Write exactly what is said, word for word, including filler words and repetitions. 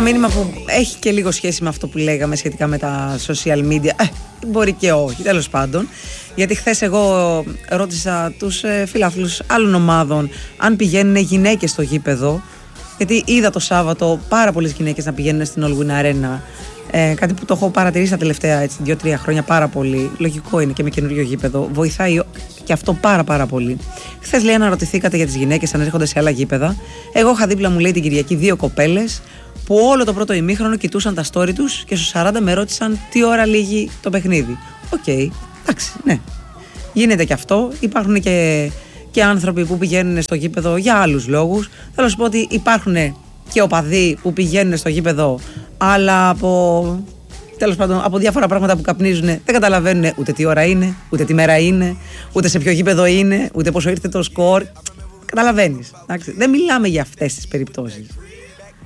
μήνυμα που έχει και λίγο σχέση με αυτό που λέγαμε σχετικά με τα social media. Ε, μπορεί και όχι, τέλος πάντων. Γιατί χθες εγώ ρώτησα τους ε, φιλάθλους άλλων ομάδων αν πηγαίνουν γυναίκες στο γήπεδο. Γιατί είδα το Σάββατο πάρα πολλές γυναίκες να πηγαίνουν στην All Win Arena. Ε, κάτι που το έχω παρατηρήσει τα τελευταία δύο τρία χρόνια πάρα πολύ. Λογικό είναι και με καινούριο γήπεδο. Βοηθάει και αυτό πάρα πάρα πολύ. Χθες λέει αναρωτηθήκατε για τις γυναίκες αν έρχονται σε άλλα γήπεδα. Εγώ είχα δίπλα μου λέει την Κυριακή δύο κοπέλες που όλο το πρώτο ημίχρονο κοιτούσαν τα story τους και στους σαράντα με ρώτησαν τι ώρα λήγει το παιχνίδι. Οκ, okay, εντάξει, ναι. Γίνεται και αυτό. Υπάρχουν και, και άνθρωποι που πηγαίνουν στο γήπεδο για άλλους λόγους. Θέλω να σου πω ότι υπάρχουν και οπαδοί που πηγαίνουν στο γήπεδο, αλλά από, τέλος πάντων, από διάφορα πράγματα που καπνίζουν δεν καταλαβαίνουν ούτε τι ώρα είναι, ούτε τι μέρα είναι, ούτε σε ποιο γήπεδο είναι, ούτε πόσο ήρθε το σκορ. Καταλαβαίνεις. Εντάξει. Δεν μιλάμε για αυτές τις περιπτώσεις.